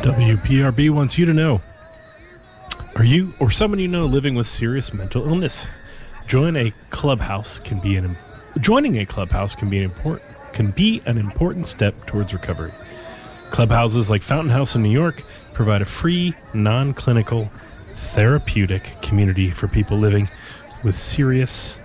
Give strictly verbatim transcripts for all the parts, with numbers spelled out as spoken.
W P R B wants you to know. Are you or someone you know living with serious mental illness? Join a clubhouse can be an joining a clubhouse can be an important can be an important step towards recovery. Clubhouses like Fountain House in New York provide a free, non-clinical, therapeutic community for people living with serious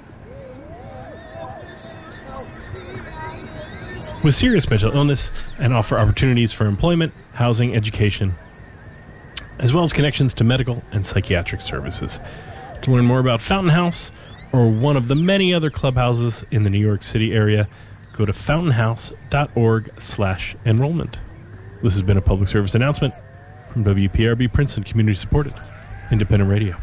with serious mental illness and offer opportunities for employment, housing, education, as well as connections to medical and psychiatric services. To learn more about Fountain House or one of the many other clubhouses in the New York City area, go to fountainhouse.org slash enrollment. This has been a public service announcement from W P R B Princeton, community-supported, independent radio.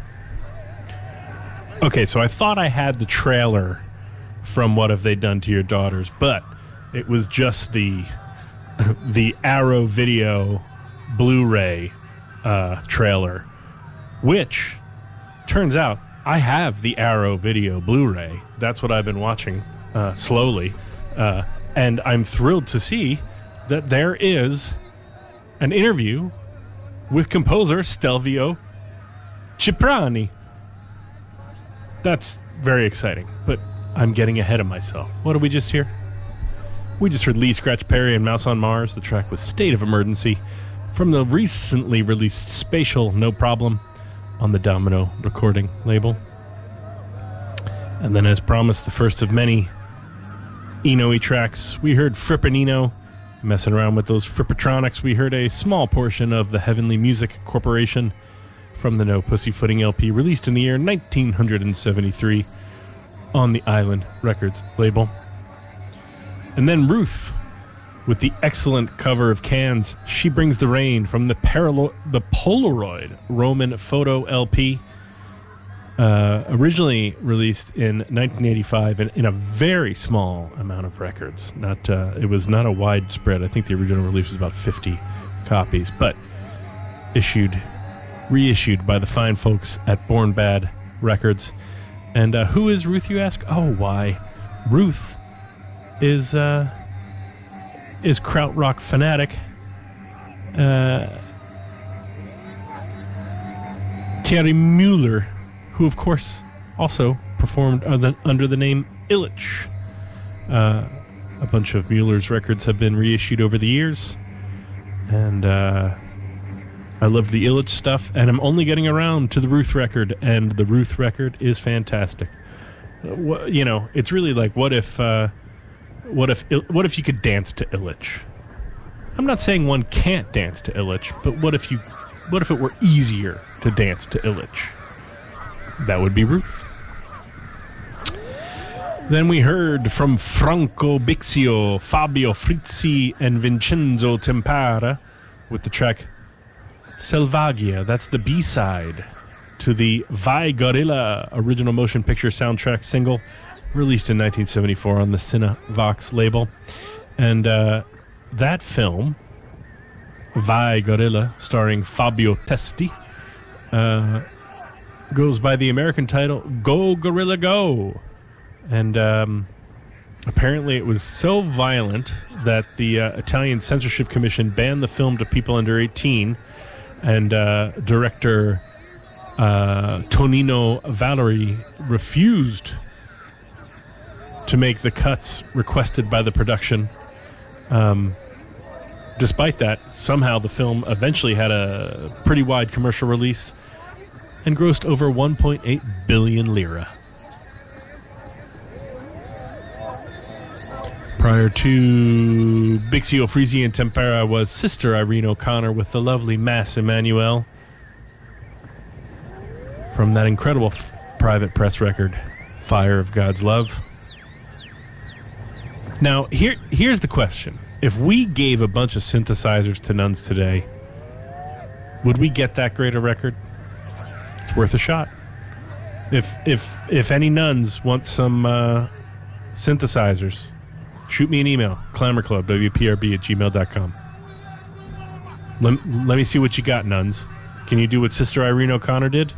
Okay, so I thought I had the trailer from What Have They Done to Your Daughters, but it was just the the Arrow Video Blu-ray uh, trailer, which turns out I have the Arrow Video Blu-ray. That's what I've been watching uh, slowly, uh, and I'm thrilled to see that there is an interview with composer Stelvio Cipriani. That's very exciting, but I'm getting ahead of myself. What did we just hear? We just heard Lee Scratch Perry and Mouse on Mars. The track was State of Emergency from the recently released Spatial No Problem on the Domino recording label. And then, as promised, the first of many Eno-y tracks. We heard Frippin' Eno messing around with those Frippatronics. We heard a small portion of the Heavenly Music Corporation from the No Pussyfooting L P, released in the year nineteen seventy-three on the Island Records label. And then Ruth, with the excellent cover of Can's She Brings the Rain from the, Paralo- the Polaroid Roman Photo L P, uh, originally released in nineteen eighty-five in, in a very small amount of records. Not uh, It was not a widespread. I think the original release was about fifty copies, but issued, reissued by the fine folks at Born Bad Records. And uh, who is Ruth, you ask? Oh, why? Ruth is uh, is krautrock fanatic uh, Thierry Muller, who of course also performed under, under the name Illich. Uh, a bunch of Muller's records have been reissued over the years, and uh, I love the Illich stuff, and I'm only getting around to the Ruth record, and the Ruth record is fantastic. Uh, wh- you know, it's really like, what if... Uh, What if what if you could dance to Illich? I'm not saying one can't dance to Illich, but what if you what if it were easier to dance to Illich? That would be Ruth. Then we heard from Franco Bixio, Fabio Frizzi, and Vincenzo Tempara with the track Selvagia. That's the B-side to the Vai Gorilla original motion picture soundtrack single, released in nineteen seventy-four on the Cinavox label. And uh, that film, Vai Gorilla, starring Fabio Testi, uh, goes by the American title Go Gorilla Go. And um, apparently it was so violent that the uh, Italian Censorship Commission banned the film to people under eighteen, and uh, director uh, Tonino Valerie refused to make the cuts requested by the production. Um, despite that, somehow the film eventually had a pretty wide commercial release and grossed over one point eight billion lira. Prior to Bixio, Frizzi, and Tempera was Sister Irene O'Connor with the lovely Mass Emmanuel from that incredible f- private press record, Fire of God's Love. Now, here, here's the question. If we gave a bunch of synthesizers to nuns today, would we get that great a record? It's worth a shot. If if if any nuns want some uh, synthesizers, shoot me an email, clamorclub, W P R B at gmail dot com. Let, let me see what you got, nuns. Can you do what Sister Irene O'Connor did?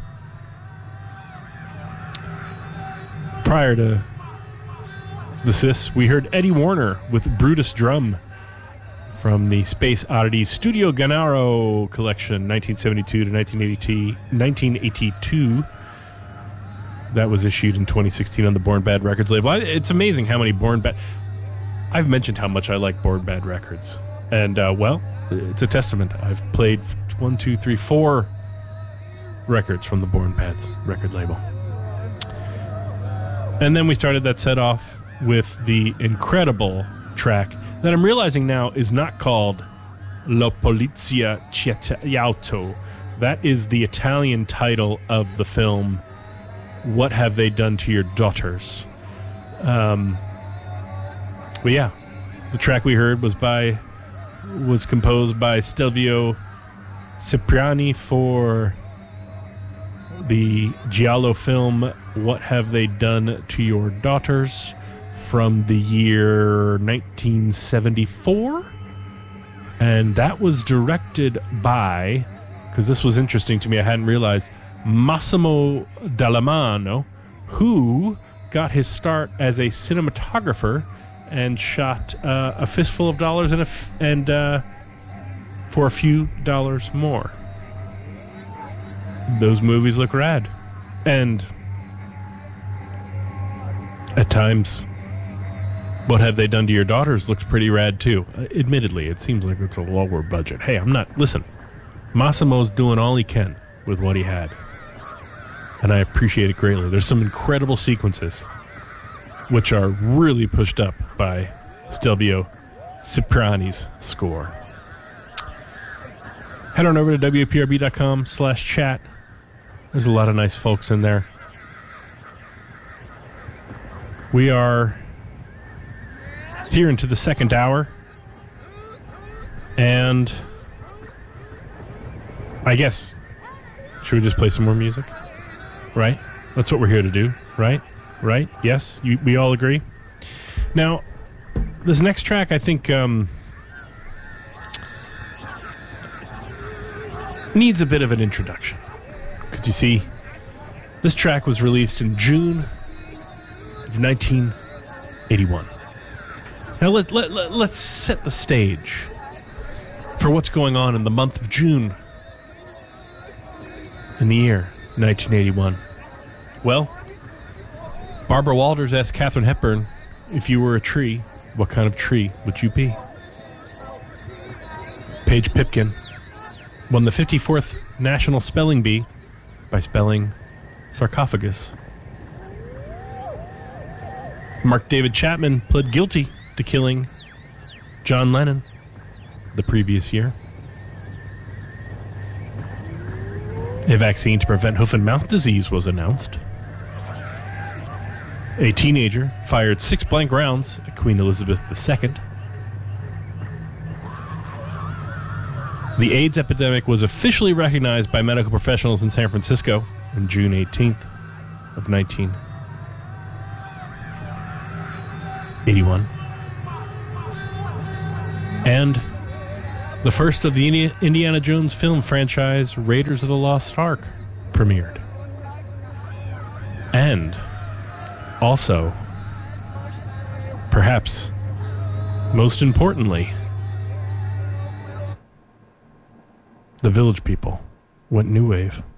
Prior to the Sis, we heard Eddie Warner with Brutus Drum from the Space Oddities Studio Gennaro collection, nineteen seventy-two to nineteen eighty-two. That was issued in twenty sixteen on the Born Bad Records label. It's amazing how many Born Bad... I've mentioned how much I like Born Bad Records. And, uh, well, it's a testament. I've played one, two, three, four records from the Born Bad's record label. And then we started that set off with the incredible track that I'm realizing now is not called La Polizia Chiatti Auto. That is the Italian title of the film What Have They Done to Your Daughters? Um, but yeah, the track we heard was by was composed by Stelvio Cipriani for the giallo film What Have They Done to Your Daughters from the year nineteen seventy-four. And that was directed by, because this was interesting to me, I hadn't realized, Massimo Dallamano, who got his start as a cinematographer and shot uh, A Fistful of Dollars and, a f- and uh, for a few dollars more. Those movies look rad. And at times, What Have They Done to Your Daughters looks pretty rad too. Uh, admittedly, it seems like it's a lower budget. Hey, I'm not... Listen, Massimo's doing all he can with what he had. And I appreciate it greatly. There's some incredible sequences which are really pushed up by Stelvio Cipriani's score. Head on over to W P R B dot com slash chat. There's a lot of nice folks in there. We are here into the second hour. And I guess, should we just play some more music? Right? That's what we're here to do, right? Right? Yes? You, we all agree? Now, this next track, I think, um, needs a bit of an introduction. Because you see, this track was released in June of nineteen eighty-one. Now, let, let, let, let's set the stage for what's going on in the month of June in the year nineteen eighty-one. Well, Barbara Walters asked Katharine Hepburn, if you were a tree, what kind of tree would you be? Paige Pipkin won the fifty-fourth National Spelling Bee by spelling sarcophagus. Mark David Chapman pled guilty to killing John Lennon the previous year. A vaccine to prevent hoof and mouth disease was announced. A teenager fired six blank rounds at Queen Elizabeth the Second. The AIDS epidemic was officially recognized by medical professionals in San Francisco on June eighteenth of nineteen eighty-one. And the first of the Indiana Jones film franchise, Raiders of the Lost Ark, premiered. And also, perhaps most importantly, the Village People went new wave.